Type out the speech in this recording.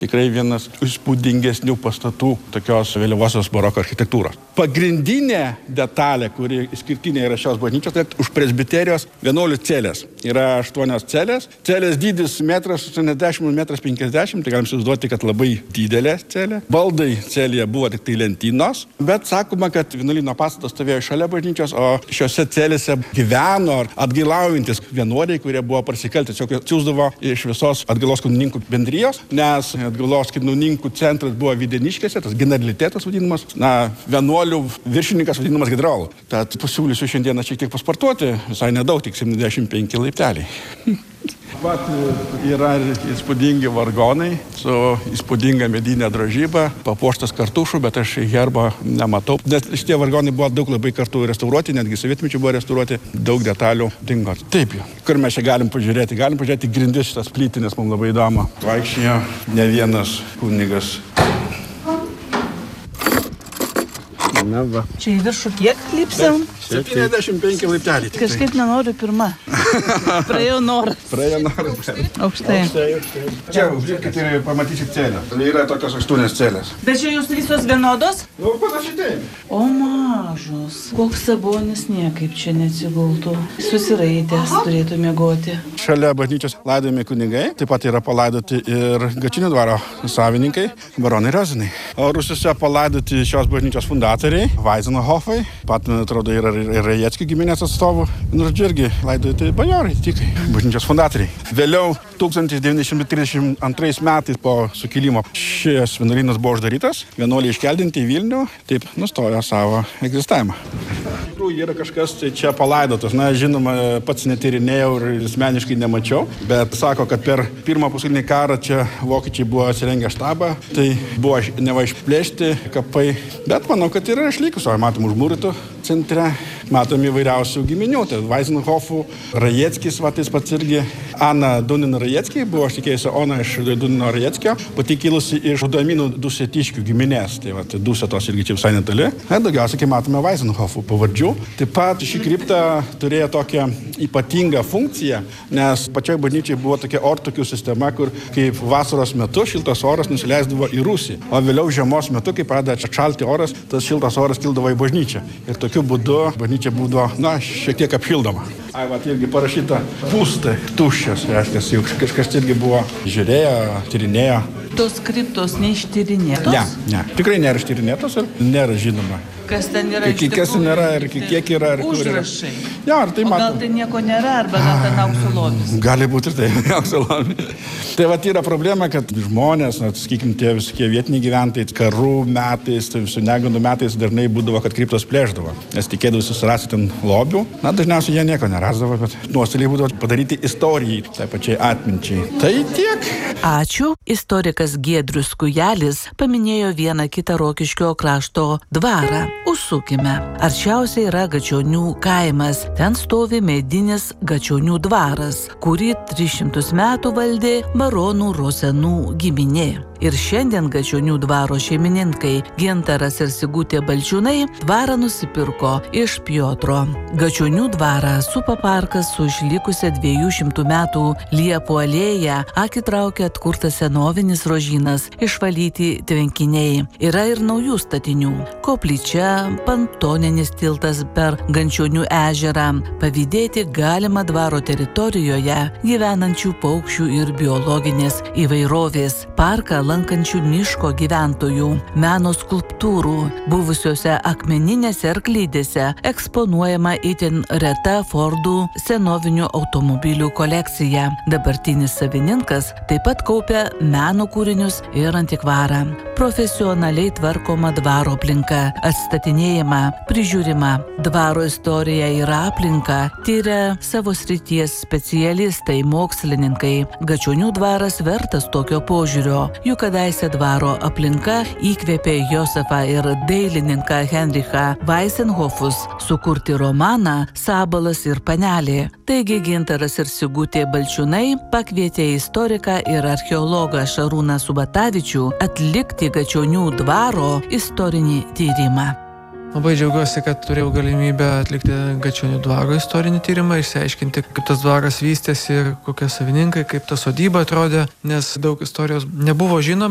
Tikrai vienas įspūdingesnių pastatų tokios vėlyvosios baroko architektūros. Pagrindinė detalė, kuri išskirtinė yra šios bažnyčios, tai už presbiterijos 11 celės. Yra 8 celės. Celės dydis 1,80 m, 1,50 m, tai galim įsivaizduoti, kad labai didelė celė. Baldai celėje buvo tik tai lentynos, bet sakoma, kad vienuolyno pastatas stovėjo šalia bažnyčios, o šiose celėse gyveno atgailaujantis vienuoliai, kurie buvo parsikelti. Tiesiog atsiųsdavo iš visos atgailos kanunininkų bendrijos, nes atgailos kanunininkų centras buvo Videniškėse, tas generalitetas vadinamas, vienuolių viršininkas vadinamas generolu. Tad pasiūlysiu šiandieną šiek tiek pasportuoti, visai nedaug, tik 75 laipteliai. Pat yra įspūdingi vargonai su įspūdinga medinė drožyba, papuoštas kartušu, bet aš herbo nematau. Nes šitie vargonai buvo daug labai kartų restauruoti, netgi sovietmečiu buvo restauruoti, daug detalių dingo. Taip, kur mes čia galim pažiūrėti? Galim pažiūrėti grindis šitas plytinės, mums labai įdomu. Vaikščiojo ne vienas kunigas. Na va. Čia į viršų kiek lipsim? 75 laipteliai. Kažkaip nenoriu pirma. Praėjau norą. Aukštai. Čia, žiūrėkit ir pamatysit celę. Tai yra tokios 8 celės. Bet čia jūs visos vienodos? Panašiai taip. O mažos. Koks sabonis niekaip čia neatsigultų. Susiraitęs turėtų miegoti. Šalia bažnyčios laidojami kunigai, taip pat yra palaidoti ir Gačinių dvaro savininkai, baronai Rozinai. O Rusiuose palaidoti šios bažnyčios fundatoriai, Vaizenhofai, pat, man atrodo, yra ir Rajeckių giminės atstovų, nors irgi laidoti bajorai, tikai bažnyčios fundatoriai. Vėliau 1932 metais po sukilimo šis vienuolynas buvo uždarytas, vienuoliai iškeldinti į Vilnių, taip nustojo savo egzistavimą. Iš tikrųjų yra kažkas čia palaidotas, žinoma, pats netyrinėjau ir asmeniškai nemačiau, bet sako, kad per pirmą pasaulinį karą čia vokiečiai buvo atsirengę štabą, tai buvo neva išplėšti kapai, bet manau, kad yra išlikusio, matom užmūrytų centre, matom įvairiausių giminių, tai Vaizenhofų, Rajeckis, tais pats irgi, Ana Dunino Rajeckį, buvo aš tikėjusi Ona iš Dunino Rajeckio, pati kilusi iš Žudaminų Dusetiškių giminės, tai Dusetos irgi čia visai netoli. Daugiausiai, kai matome Vaizenhofų pavardžių. Taip pat ši kripta turėjo tokią ypatingą funkciją, nes pačioj bažnyčiai buvo tokia ortokių sistema, kur kaip vasaros metu šiltas oras nusileisdavo į rūsį, o vėliau žiemos metu, kai pradeda atšalti oras, tas šiltas oras kildavo į bažnyčią. Ir tokiu būdu bažnyčia būdavo, šiek tiek apšildoma. Irgi parašyta pūstai, tuščias, reiškia, jau kažkas irgi buvo žiūrėjo, tyrinėjo. Tos kriptos neištyrinėtos? Ne, tikrai nėra ištyrinėtos ir nėra žinoma. Kas ten yra iš tikrųjų? Kas nėra ir kiek yra ir kur yra. Užrašai. Ja, ar tai matome? Gal tai nieko nėra, arba gal ten aukso lobis? Gali būti ir tai, aukso lobis. Tai yra problema, kad žmonės, sakykime, tie visokie vietiniai gyventojai, karų metais, visų negandų metais dažnai būdavo, kad kriptos plėždavo. Nes tikėdavo susirasti ten lobių. Dažniausiai jie nieko nerasdavo, bet nuostoliai būdavo padaryti istorijai, tai pačiai atminčiai. Tai tiek. Ačiū. Istorikas Giedrius Kujelis paminėjo vieną kitą Rokiškio krašto dvarą. Užsukime. Arčiausiai yra Gačionių kaimas. Ten stovi medinis Gačionių dvaras, kurį 300 metų valdė baronų Rozenų giminė. Ir šiandien Gačionių dvaro šeimininkai Gintaras ir Sigutė Balčiūnai dvarą nusipirko iš Piotro. Gačionių dvarą supa parkas su išlikusia 200 metų liepų alėja, akį traukia atkurtas senovinis rožynas, išvalyti tvenkiniai. Yra ir naujų statinių. Koplyčia, pantoninis tiltas per Gančionių ežerą. Pavydėti galima dvaro teritorijoje gyvenančių paukščių ir biologinės įvairovės. Parką lankančių miško gyventojų, meno skulptūrų, buvusiuose akmeninėse arklydėse eksponuojama itin reta Fordų senovinių automobilių kolekcija. Dabartinis savininkas taip pat kaupia meno kūrinius ir antikvarą. Profesionaliai tvarkoma dvaro aplinka, atstatinėjama, prižiūrima. Dvaro istorija ir aplinka tyria savo srities specialistai, mokslininkai. Gačionių dvaras vertas tokio požiūrio. Juk kadaise dvaro aplinka įkvėpė Josefą ir dailininką Henrichą Vaizenhofus sukurti romaną Sabalas ir panelė. Taigi Gintaras ir Sigutė Balčiūnai pakvietė istoriką ir archeologą Šarūną Subatavičių atlikti Gačionių dvaro istorinį tyrimą. Labai džiaugiuosi, kad turėjau galimybę atlikti Gačionių dvaro istorinį tyrimą, išsiaiškinti, kaip tas dvaras vystėsi ir kokie savininkai, kaip ta sodyba atrodė, nes daug istorijos nebuvo žinoma.